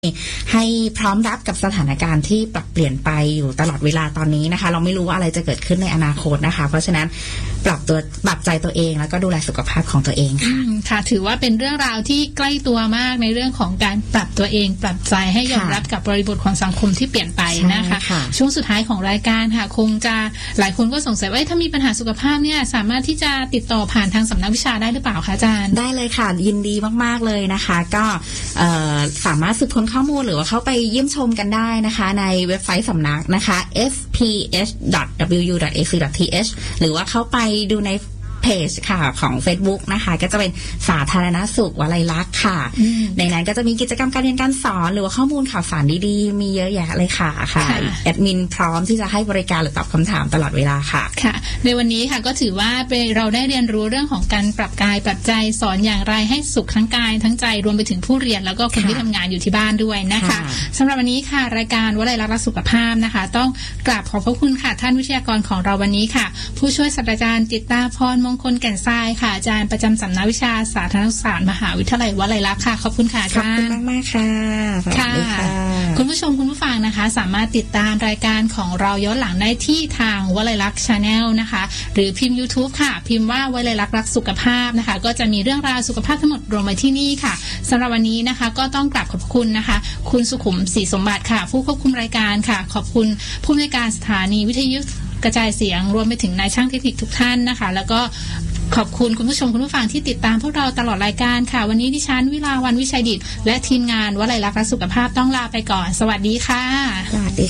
ให้พร้อมรับกับสถานการณ์ที่ปรับเปลี่ยนไปอยู่ตลอดเวลาตอนนี้นะคะเราไม่รู้ว่าอะไรจะเกิดขึ้นในอนาคตนะคะเพราะฉะนั้นปรับใจตัวเองแล้วก็ดูแลสุขภาพของตัวเองค่ะถือว่าเป็นเรื่องราวที่ใกล้ตัวมากในเรื่องของการปรับตัวเองปรับใจให้ยอมรับกับบริบทของสังคมที่เปลี่ยนไปนะคะช่วงสุดท้ายของรายการค่ะคงจะหลายคนก็สงสัยว่าถ้ามีปัญหาสุขภาพเนี่ยสามารถที่จะติดต่อผ่านทางสำนักวิชาได้หรือเปล่าคะอาจารย์ได้เลยค่ะยินดีมากๆเลยนะคะก็สามารถสืบค้นข้อมูลหรือว่าเข้าไปเยี่ยมชมกันได้นะคะในเว็บไซต์สำนักนะคะ fph.wu.ac.th หรือว่าเข้าไปดูในเพจค่ะของ Facebook นะคะก็จะเป็นสาธารณสุขวลัยลักษณ์ค่ะในนั้นก็จะมีกิจกรรมการเรียนการสอนหรือว่าข้อมูลข่าวสารดีๆมีเยอะแยะเลยค่ะแอดมินพร้อมที่จะให้บริการหรือตอบคำถามตลอดเวลาค่ะในวันนี้ค่ะก็ถือว่าเราได้เรียนรู้เรื่องของการปรับกายปรับใจสอนอย่างไรให้สุขทั้งกายทั้งใจรวมไปถึงผู้เรียนแล้วก็คนที่ทำงานอยู่ที่บ้านด้วยนะคะสำหรับวันนี้ค่ะรายการวลัยลักษณ์สุขภาพนะคะต้องกราบขอบพระคุณค่ะท่านวิทยากรของเราวันนี้ค่ะผู้ช่วยศาสตราจารย์จิตตาพรมงคลแก่นทรายค่ะอาจารย์ประจำสำนักวิชาสาธารณศาสตร์มหาวิทยาลัยวลัยลักษณ์ค่ะขอบคุณค่ะอาจารย์ขอบคุณมากๆค่ะคุณผู้ชมคุณผู้ฟังนะคะสามารถติดตามรายการของเราย้อนหลังได้ที่ทางวลัยลักษณ์ Channel นะคะหรือพิมพ์ YouTube ค่ะพิมพ์ว่าวลัยลักษณ์รักสุขภาพนะคะก็จะมีเรื่องราวสุขภาพทั้งหมดรวมไว้ที่นี่ค่ะสำหรับวันนี้นะคะก็ต้องกราบขอบคุณนะคะคุณสุขุมศรีสมบัติค่ะผู้ควบคุมรายการค่ะขอบคุณผู้อำนวยการสถานีวิทยุกระจายเสียงรวมไปถึงนายช่างเทคนิคทุกท่านนะคะแล้วก็ขอบคุณคุณผู้ชมคุณผู้ฟังที่ติดตามพวกเราตลอดรายการค่ะวันนี้ดิฉันวิลาวันวิชัยดิษฐ์และทีมงานวลัยลักษณ์รักสุขภาพต้องลาไปก่อนสวัสดีค่ะสวัสดี